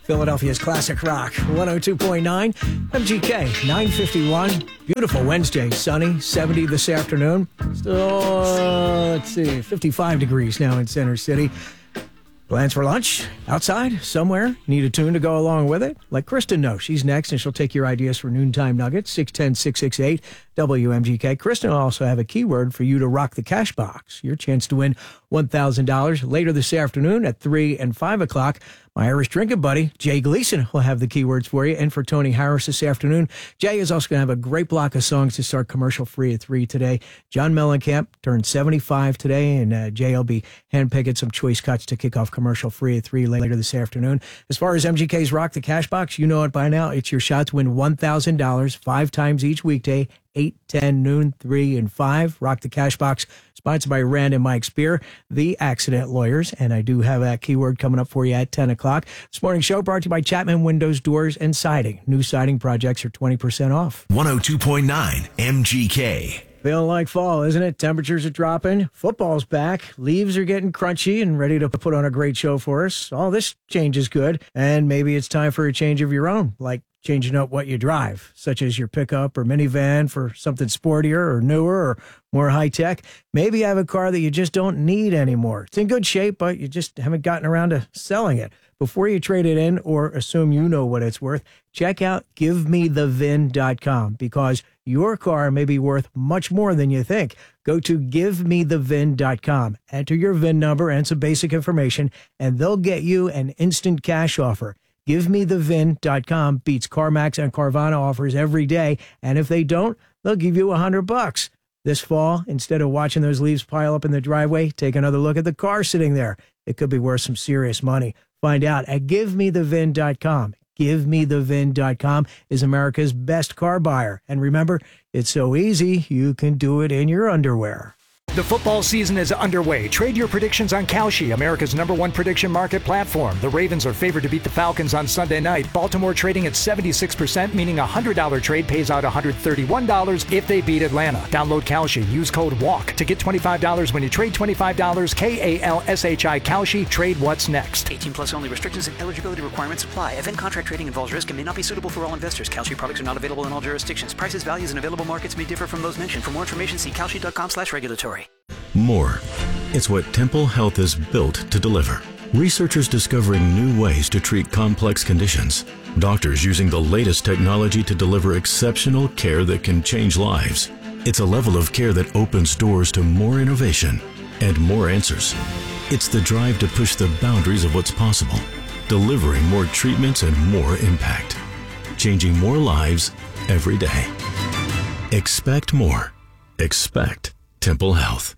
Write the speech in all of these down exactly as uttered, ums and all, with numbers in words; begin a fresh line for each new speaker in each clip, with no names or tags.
Philadelphia's classic rock, one oh two point nine, M G K, nine fifty-one. Beautiful Wednesday, sunny, seventy this afternoon. Still, uh, let's see, fifty-five degrees now in Center City. Plans for lunch? Outside? Somewhere? Need a tune to go along with it? Let Kristen know. She's next, and she'll take your ideas for Noontime Nuggets, six one zero, six six eight, W M G K. Kristen will also have a keyword for you to rock the cash box. Your chance to win one thousand dollars later this afternoon at three and five o'clock. My Irish drinking buddy, Jay Gleason, will have the keywords for you. And for Tony Harris this afternoon, Jay is also going to have a great block of songs to start commercial free at three today. John Mellencamp turned seventy-five today, and uh, Jay will be handpicking some choice cuts to kick off commercial free at three later this afternoon. As far as M G K's Rock the Cash Box, you know it by now. It's your shot to win one thousand dollars five times each weekday, eight, ten, noon, three, and five. Rock the Cash Box, sponsored by Rand and Mike Spear, the accident lawyers. And I do have that keyword coming up for you at ten o'clock. This morning's show brought to you by Chapman Windows, Doors, and Siding. New siding projects are twenty percent off.
one oh two point nine M G K.
Feeling like fall, isn't it? Temperatures are dropping. Football's back. Leaves are getting crunchy and ready to put on a great show for us. All this change is good. And maybe it's time for a change of your own, like changing up what you drive, such as your pickup or minivan for something sportier or newer or more high-tech. Maybe you have a car that you just don't need anymore. It's in good shape, but you just haven't gotten around to selling it. Before you trade it in or assume you know what it's worth, check out give me the V I N dot com because your car may be worth much more than you think. Go to give me the V I N dot com, enter your V I N number and some basic information, and they'll get you an instant cash offer. give me the V I N dot com beats CarMax and Carvana offers every day, and if they don't, they'll give you a hundred bucks. This fall, instead of watching those leaves pile up in the driveway, take another look at the car sitting there. It could be worth some serious money. Find out at give me the V I N dot com. give me the V I N dot com is America's best car buyer. And remember, it's so easy, you can do it in your underwear.
The football season is underway. Trade your predictions on Kalshi, America's number one prediction market platform. The Ravens are favored to beat the Falcons on Sunday night. Baltimore trading at seventy-six percent, meaning a one hundred dollars trade pays out one hundred thirty-one dollars if they beat Atlanta. Download Kalshi. Use code WALK to get twenty-five dollars when you trade twenty-five dollars. K A L S H I Kalshi. Trade what's next.
eighteen plus only. Restrictions and eligibility requirements apply. Event contract trading involves risk and may not be suitable for all investors. Kalshi products are not available in all jurisdictions. Prices, values, and available markets may differ from those mentioned. For more information, see kalshi dot com slash regulatory.
More. It's what Temple Health is built to deliver. Researchers discovering new ways to treat complex conditions. Doctors using the latest technology to deliver exceptional care that can change lives. It's a level of care that opens doors to more innovation and more answers. It's the drive to push the boundaries of what's possible, delivering more treatments and more impact, changing more lives every day. Expect more. Expect Temple Health.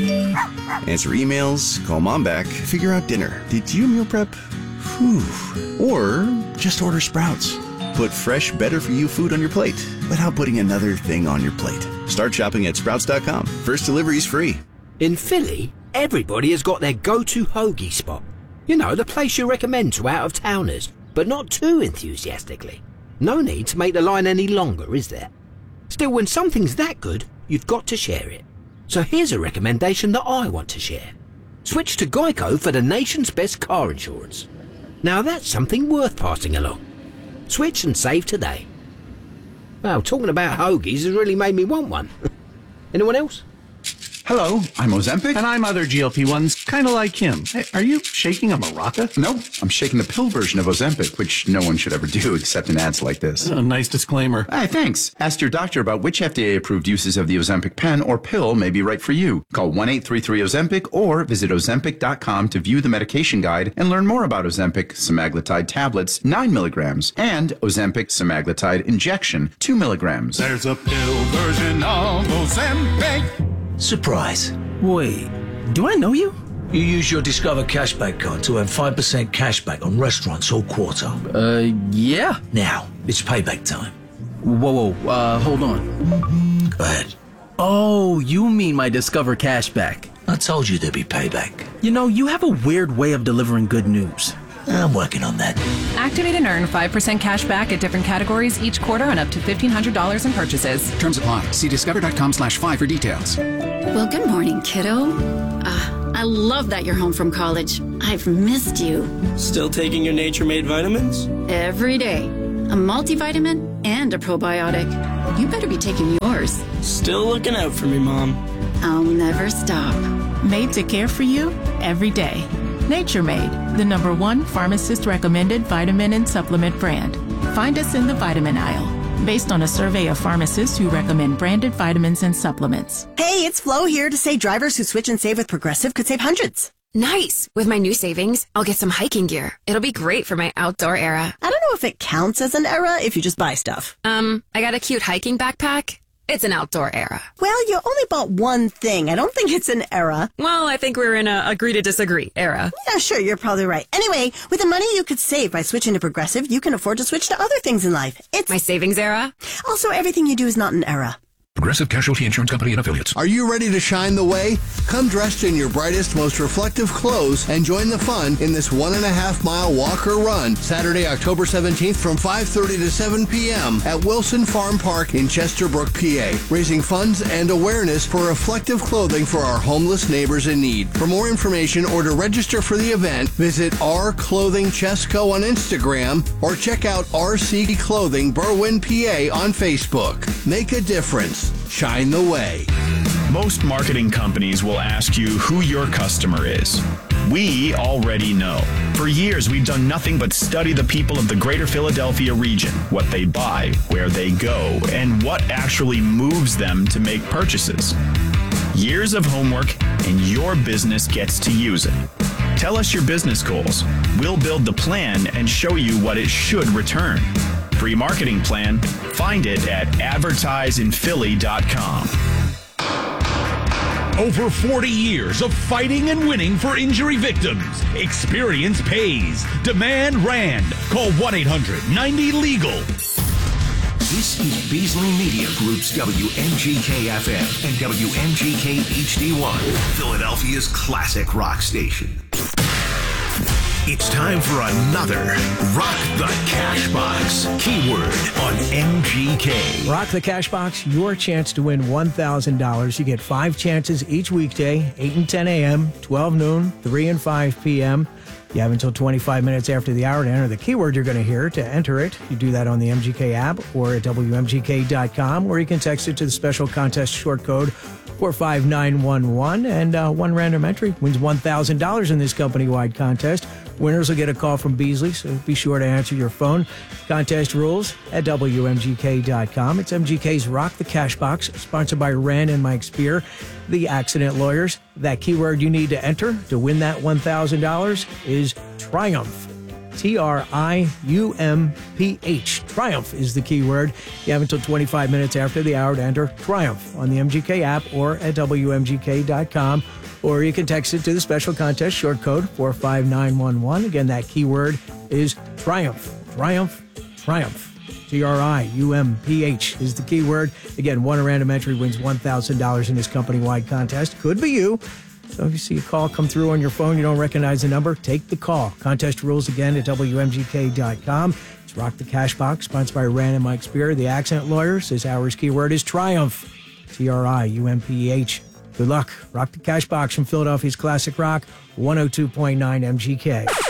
Answer emails, call mom back, figure out dinner. Did you meal prep? Whew. Or just order Sprouts. Put fresh, better-for-you food on your plate without putting another thing on your plate. Start shopping at sprouts dot com. First delivery's free.
In Philly, everybody has got their go-to hoagie spot. You know, the place you recommend to out-of-towners, but not too enthusiastically. No need to make the line any longer, is there? Still, when something's that good, you've got to share it. So here's a recommendation that I want to share. Switch to Geico for the nation's best car insurance. Now that's something worth passing along. Switch and save today. Well, talking about hoagies has really made me want one. Anyone else?
Hello, I'm Ozempic. And I'm other G L P ones, kind of like him. Hey, are you shaking a maraca?
No, I'm shaking the pill version of Ozempic, which no one should ever do except in ads like this.
Oh, nice disclaimer.
Hey, thanks. Ask your doctor about which F D A-approved uses of the Ozempic pen or pill may be right for you. Call one eight three three Ozempic or visit ozempic dot com to view the medication guide and learn more about Ozempic semaglutide tablets, nine milligrams, and Ozempic semaglutide injection, two milligrams.
There's a pill version of Ozempic.
Surprise. Wait, do I know you? You use your Discover Cashback card to earn five percent cashback on restaurants all quarter.
Uh, yeah.
Now, it's payback time.
Whoa, whoa, uh, hold on.
Go ahead.
Oh, you mean my Discover Cashback.
I told you there'd be payback.
You know, you have a weird way of delivering good news.
I'm working on that.
Activate and earn five percent cash back at different categories each quarter on up to fifteen hundred dollars in purchases.
Terms apply. See discover dot com slash five for details.
Well, good morning, kiddo. Uh, I love that you're home from college. I've missed you.
Still taking your Nature Made vitamins?
Every day. A multivitamin and a probiotic. You better be taking yours.
Still looking out for me, Mom.
I'll never stop.
Made to care for you every day. Nature Made, the number one pharmacist-recommended vitamin and supplement brand. Find us in the vitamin aisle, based on a survey of pharmacists who recommend branded vitamins and supplements.
Hey, it's Flo here to say drivers who switch and save with Progressive could save hundreds.
Nice! With my new savings, I'll get some hiking gear. It'll be great for my outdoor era.
I don't know if it counts as an era if you just buy stuff.
Um, I got a cute hiking backpack. It's an outdoor era.
Well, you only bought one thing. I don't think it's an era.
Well, I think we're in a agree to disagree era.
Yeah, sure, you're probably right. Anyway, with the money you could save by switching to Progressive, you can afford to switch to other things in life. It's
my savings era.
Also, everything you do is not an era.
Progressive Casualty Insurance Company and Affiliates.
Are you ready to shine the way? Come dressed in your brightest, most reflective clothes and join the fun in this one and a half mile walk or run Saturday, October seventeenth from five thirty to seven p.m. at Wilson Farm Park in Chesterbrook, P A, raising funds and awareness for reflective clothing for our homeless neighbors in need. For more information or to register for the event, visit R Clothing Chesco on Instagram or check out R C Clothing Berwyn, P A on Facebook. Make a difference. Shine the way.
Most marketing companies will ask you who your customer is. We already know. For years, we've done nothing but study the people of the greater Philadelphia region, what they buy, where they go, and what actually moves them to make purchases. Years of homework, and your business gets to use it. Tell us your business goals. We'll build the plan and show you what it should return. Free marketing plan. Find it at advertise in philly dot com.
Over forty years of fighting and winning for injury victims. Experience pays. Demand RAND. Call one eight hundred ninety legal.
This is Beasley Media Group's W M G K F M and W M G K H D one, Philadelphia's classic rock station.
It's time for another Rock the Cash Box keyword on M G K.
Rock the Cash Box, your chance to win one thousand dollars. You get five chances each weekday, eight and ten a.m., twelve noon, three and five p.m. You have until twenty-five minutes after the hour to enter the keyword you're going to hear. To enter it, you do that on the M G K app or at W M G K dot com, or you can text it to the special contest short code four five nine one one, and uh, one random entry wins one thousand dollars in this company-wide contest. Winners will get a call from Beasley, so be sure to answer your phone. Contest rules at W M G K dot com. It's M G K's Rock the Cash Box, sponsored by Rand and Mike Spear, the accident lawyers. That keyword you need to enter to win that one thousand dollars is Triumph. T R I U M P H. Triumph is the keyword. You have until twenty-five minutes after the hour to enter Triumph on the M G K app or at W M G K dot com. Or you can text it to the special contest short code four five nine one one. Again, that keyword is Triumph. Triumph. Triumph. T R I U M P H is the keyword. Again, one random entry wins one thousand dollars in this company-wide contest. Could be you. So if you see a call come through on your phone, you don't recognize the number, take the call. Contest rules again at W M G K dot com. It's Rock the Cash Box, sponsored by Rand and Mike Spear, the accident lawyers. This hour's keyword is Triumph. T R I U M P H. Good luck. Rock the Cash Box from Philadelphia's Classic Rock, one oh two point nine M G K.